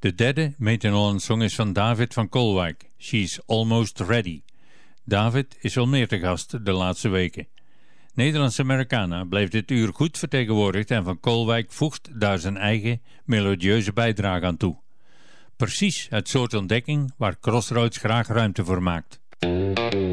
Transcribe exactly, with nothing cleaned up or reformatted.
De derde Made in Holland song is van David van Kolwijk, She's Almost Ready. David is wel meer te gast de laatste weken. Nederlandse Americana blijft dit uur goed vertegenwoordigd en Van Kolwijk voegt daar zijn eigen melodieuze bijdrage aan toe. Precies het soort ontdekking waar Crossroads graag ruimte voor maakt.